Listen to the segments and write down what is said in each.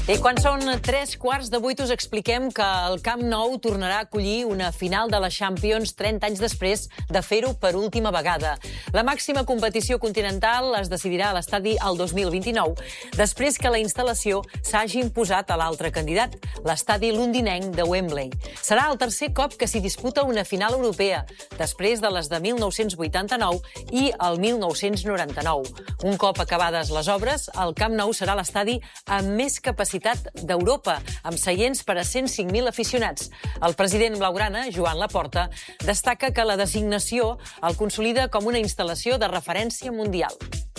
I quan són 7:45 us expliquem que el Camp Nou tornarà a acollir una final de la Champions 30 anys després de fer-ho per última vegada. La màxima competició continental es decidirà a l'estadi el 2029, després que la instal·lació s'hagi imposat a l'altre candidat, l'estadi londinenc de Wembley. Serà el tercer cop que s'hi disputa una final europea, després de les de 1989 i el 1999. Un cop acabades les obres, el Camp Nou serà l'estadi amb més capacitat d'Europa, amb seients per a 105.000 aficionats. El president blaugrana, Joan Laporta, destaca que la designació el consolida com una instal·lació de referència mundial.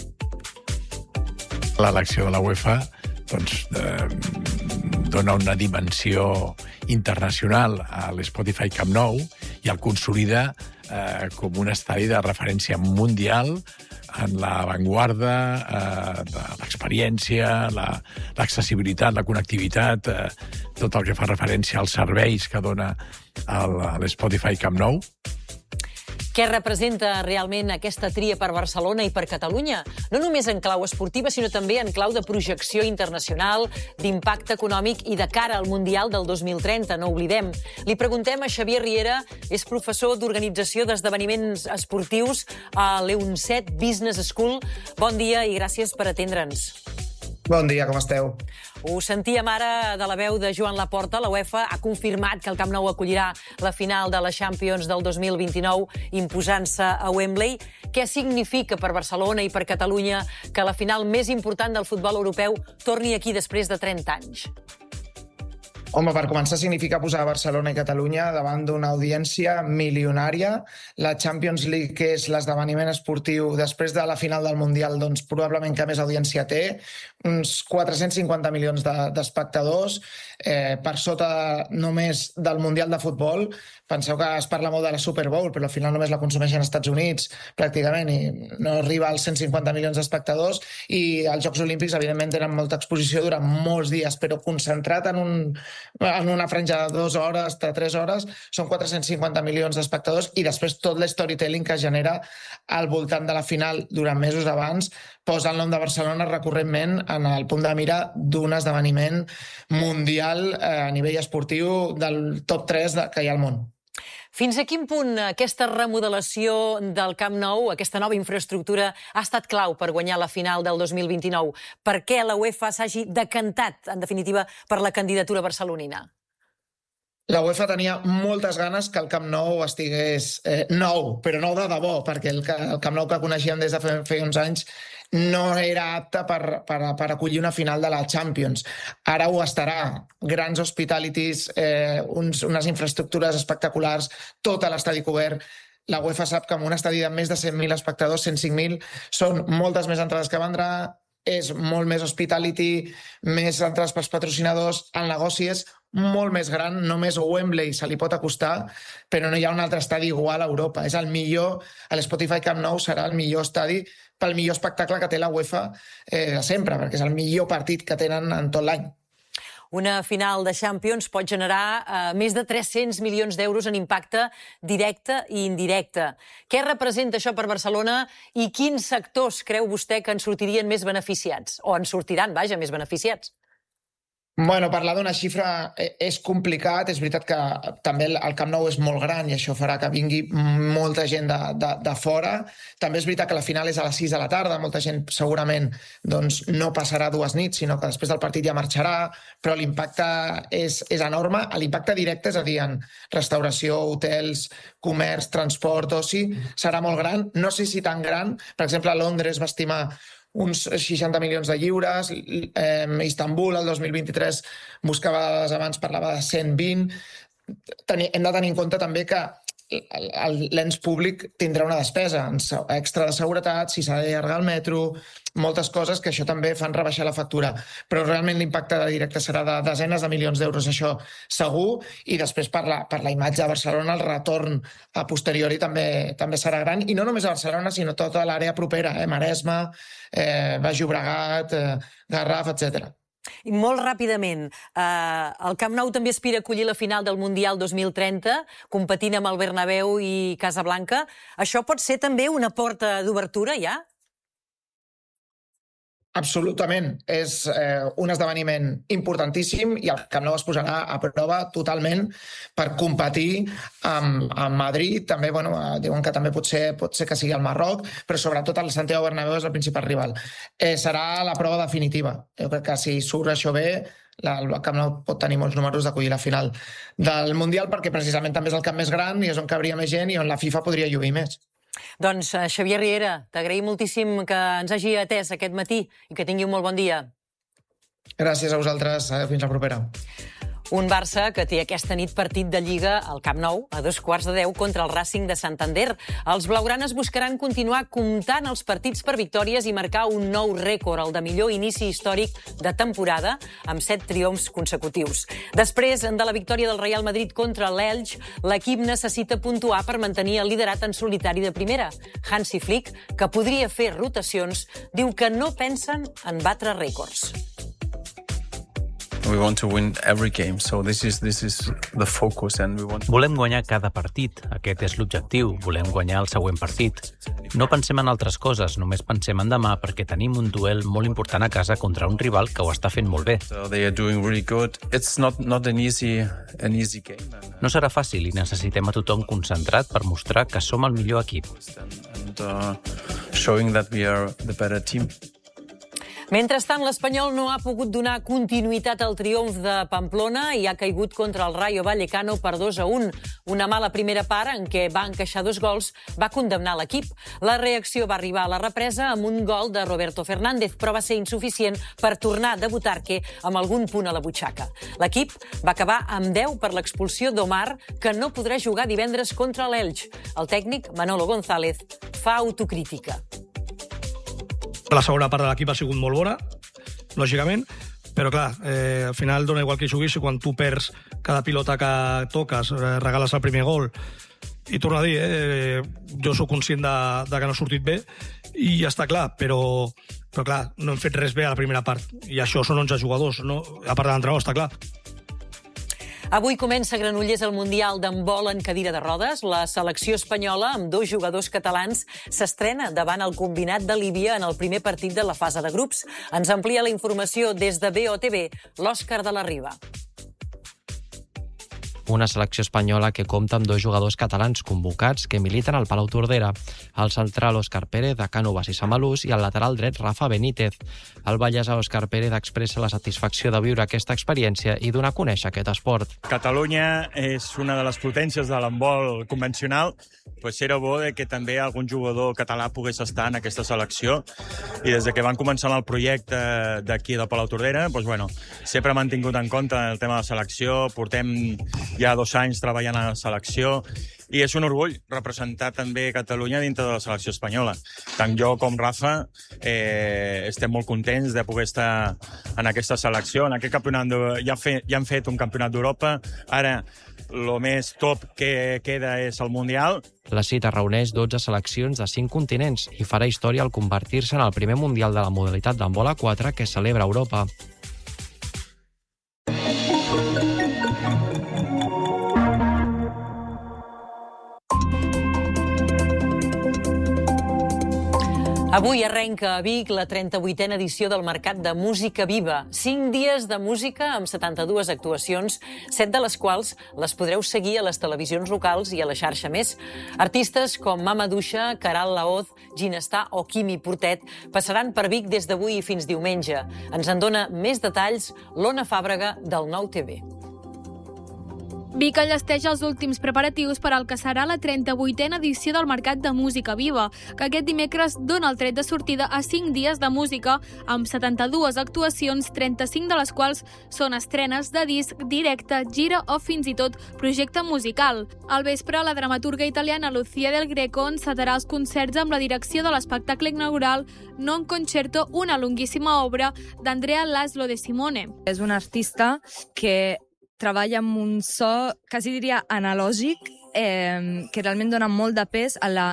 L'elecció de la UEFA dona una dimensió internacional a l'Spotify Camp Nou i el consolida com un estadi de referència mundial en l'avantguarda de l'experiència, l'accessibilitat, la connectivitat, tot el que fa referència als serveis que dona l'Spotify Camp Nou. Què representa realment aquesta tria per Barcelona i per Catalunya? No només en clau esportiva, sinó també en clau de projecció internacional, d'impacte econòmic i de cara al Mundial del 2030, no oblidem. Li preguntem a Xavier Riera, és professor d'Organització d'Esdeveniments Esportius a l'EUNCET Business School. Bon dia i gràcies per atendre'ns. Bon dia, com esteu? Ho sentíem ara de la veu de Joan Laporta. La UEFA ha confirmat que el Camp Nou acollirà la final de la Champions del 2029 imposant-se a Wembley. Què significa per Barcelona i per Catalunya que la final més important del futbol europeu torni aquí després de 30 anys? Home, per començar, significa posar Barcelona i Catalunya davant d'una audiència milionària. La Champions League, que és l'esdeveniment esportiu després de la final del Mundial, doncs probablement que més audiència té, uns 450 milions d'espectadors, per sota només del Mundial de Futbol. Penseu que es parla molt de la Super Bowl, però al final només la consumeixen als Estats Units, pràcticament, i no arriba als 150 milions d'espectadors. I els Jocs Olímpics, evidentment, tenen molta exposició durant molts dies, però concentrat en una franja de 2 hores, de 3 hores, són 450 milions d'espectadors, i després tot l'storytelling que genera al voltant de la final durant mesos abans posa el nom de Barcelona recurrentment en el punt de mira d'un esdeveniment mundial a nivell esportiu del top 3 que hi ha al món. Fins a quin punt aquesta remodelació del Camp Nou, aquesta nova infraestructura, ha estat clau per guanyar la final del 2029? Per què la UEFA s'hagi decantat, en definitiva, per la candidatura barcelonina? La UEFA tenia moltes ganes que el Camp Nou estigués nou, però nou de debò, perquè el Camp Nou que coneixíem des de feia uns anys no era apte per acollir una final de la Champions. Ara ho estarà. Grans hospitalities, unes infraestructures espectaculars, tot l'estadi cobert. La UEFA sap que amb un estadi de més de 100.000 espectadors, 105.000, són moltes més entrades que vendrà, és molt més hospitality, més entrades pels patrocinadors, el negoci és molt més gran, només Wembley se li pot acostar, però no hi ha un altre estadi igual a Europa. És el millor, l'Spotify Camp Nou serà el millor estadi pel millor espectacle que té la UEFA de sempre, perquè és el millor partit que tenen en tot l'any. Una final de Champions pot generar més de 300 milions d'euros en impacte directe i indirecte. Què representa això per Barcelona i quins sectors creu vostè que en sortirien més beneficiats? O en sortiran, vaja, més beneficiats? Bueno, parlar d'una xifra és complicat. És veritat que també el Camp Nou és molt gran i això farà que vingui molta gent de fora. També és veritat que la final és a les 6 de la tarda. Molta gent segurament no passarà 2 nits, sinó que després del partit ja marxarà, però l'impacte és enorme. L'impacte directe, és a dir, en restauració, hotels, comerç, transport, oci, serà molt gran. No sé si tan gran. Per exemple, a Londres va estimar uns 60 milions de lliures, Istanbul el 2023 buscava dades abans, parlava de 120. Hem de tenir en compte també que l'ens públic tindrà una despesa extra de seguretat, si s'ha d'allargar el metro, moltes coses que això també fan rebaixar la factura. Però realment l'impacte directe serà de desenes de milions d'euros, això segur, i després per la imatge de Barcelona, el retorn a posteriori també serà gran, i no només a Barcelona, sinó tota l'àrea propera, Maresme, Baix Llobregat, Garraf, etc. I molt ràpidament, el Camp Nou també aspira a acollir la final del Mundial 2030, competint amb el Bernabéu i Casablanca. Això pot ser també una porta d'obertura, ja? Absolutament. És un esdeveniment importantíssim i el Camp Nou es posarà a prova totalment per competir amb Madrid. També, diuen que també pot ser que sigui el Marroc, però sobretot el Santiago Bernabéu és el principal rival. Serà la prova definitiva. Jo crec que si surt això bé, el Camp Nou pot tenir molts números d'acollir la final del Mundial, perquè precisament també és el camp més gran i és on cabria més gent i on la FIFA podria lluir més. Doncs, Xavier Riera, t'agraïm moltíssim que ens hagi atès aquest matí i que tingui un molt bon dia. Gràcies a vosaltres. Fins la propera. Un Barça que té aquesta nit partit de Lliga al Camp Nou a 9:15 contra el Racing de Santander. Els blaugranes buscaran continuar comptant els partits per victòries i marcar un nou rècord, el de millor inici històric de temporada, amb 7 triomfs consecutius. Després de la victòria del Real Madrid contra l'Elx, l'equip necessita puntuar per mantenir el liderat en solitari de primera. Hansi Flick, que podria fer rotacions, diu que no pensen en batre rècords. We want to win every game, so this is the focus, and we want. Volem guanyar cada partit, aquest és l'objectiu, volem guanyar el següent partit. No pensem en altres coses, només pensem en demà perquè tenim un duel molt important a casa contra un rival que ho està fent molt bé. So they are doing really good. It's not an easy game. No serà fàcil i necessitem a tothom concentrat per mostrar que som el millor equip. And showing that we are the better team. Mentrestant, l'Espanyol no ha pogut donar continuïtat al triomf de Pamplona i ha caigut contra el Rayo Vallecano per 2-1. Una mala primera part en què va encaixar 2 gols va condemnar l'equip. La reacció va arribar a la represa amb un gol de Roberto Fernández, però va ser insuficient per tornar de Butarque amb algun punt a la butxaca. L'equip va acabar amb 10 per l'expulsió d'Omar, que no podrà jugar divendres contra l'Elx. El tècnic, Manolo González, fa autocrítica. La segona part de l'equip ha sigut molt bona, lògicament, però clar, al final dona igual que juguis i quan tu perds cada pilota que toques, regales el primer gol. I torno a dir, jo sóc conscient de que no ha sortit bé i ja està clar, però clar, no hem fet res bé a la primera part. I això són 11 jugadors, no? A part de l'entrenador, està clar. Avui comença a Granollers el Mundial d'handbol en cadira de rodes. La selecció espanyola, amb 2 jugadors catalans, s'estrena davant el combinat de Líbia en el primer partit de la fase de grups. Ens amplia la informació des de BOTV, l'Òscar de la Riba. Una selecció espanyola que compta amb 2 jugadors catalans convocats que militen al Palau Tordera, el central Òscar Pérez de Cànoves i Samalús i el lateral dret Rafa Benítez. El vallèsà Òscar Pérez expressa la satisfacció de viure aquesta experiència i donar a conèixer aquest esport. Catalunya és una de les potències de l'handbol convencional, doncs era bo que també algun jugador català pogués estar en aquesta selecció, i des que van començar el projecte d'aquí del Palau Tordera, sempre m'han tingut en compte el tema de la selecció, portem ja 2 anys treballant a la selecció i és un orgull representar també Catalunya dintre de la selecció espanyola. Tant jo com Rafa estem molt contents de poder estar en aquesta selecció. En aquest campionat ja han fet un campionat d'Europa, ara el més top que queda és el Mundial. La cita reuneix 12 seleccions de 5 continents i farà història al convertir-se en el primer Mundial de la modalitat d'handbol a 4 que celebra Europa. Avui arrenca a Vic la 38a edició del Mercat de Música Viva. 5 dies de música amb 72 actuacions, 7 de les quals les podreu seguir a les televisions locals i a la xarxa més. Artistes com Mama Duixa, Caral Laoz, Ginestar o Quimi Portet passaran per Vic des d'avui fins diumenge. Ens en dona més detalls l'Ona Fàbrega del Nou TV. Vic enllesteix els últims preparatius per al que serà la 38a edició del Mercat de Música Viva, que aquest dimecres dona el tret de sortida a 5 dies de música, amb 72 actuacions, 35 de les quals són estrenes de disc, directe, gira o fins i tot projecte musical. Al vespre, la dramaturga italiana Lucia Del Greco encetarà els concerts amb la direcció de l'espectacle inaugural Non Concerto, una longuíssima obra d'Andrea Laszlo de Simone. És un artista que treballa amb un so, quasi diria analògic, que realment dona molt de pes a la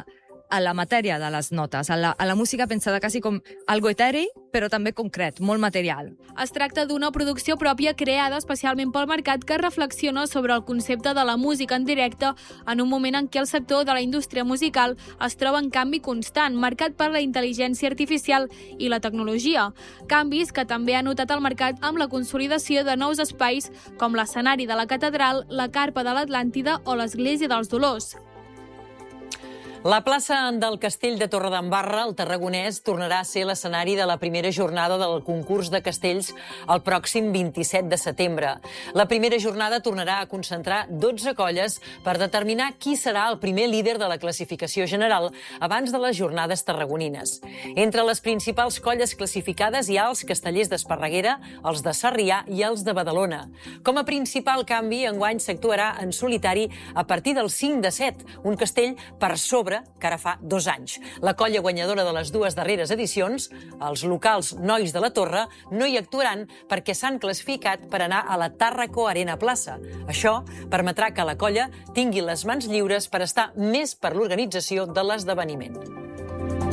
a la matèria de les notes, a la música pensada quasi com algo eteri, però també concret, molt material. Es tracta d'una producció pròpia creada especialment pel mercat que reflexiona sobre el concepte de la música en directe en un moment en què el sector de la indústria musical es troba en canvi constant, marcat per la intel·ligència artificial i la tecnologia. Canvis que també ha notat el mercat amb la consolidació de nous espais com l'escenari de la Catedral, la Carpa de l'Atlàntida o l'Església dels Dolors. La plaça del Castell de Torredembarra, al Tarragonès, tornarà a ser l'escenari de la primera jornada del concurs de castells el pròxim 27 de setembre. La primera jornada tornarà a concentrar 12 colles per determinar qui serà el primer líder de la classificació general abans de les jornades tarragonines. Entre les principals colles classificades hi ha els castellers d'Esparreguera, els de Sarrià i els de Badalona. Com a principal canvi, enguany s'actuarà en solitari a partir del 5 de 7, un castell per sobre que ara fa 2 anys. La colla guanyadora de les 2 darreres edicions, els locals Nois de la Torre, no hi actuaran perquè s'han classificat per anar a la Tàrraco Arena Plaça. Això permetrà que la colla tingui les mans lliures per estar més per l'organització de l'esdeveniment.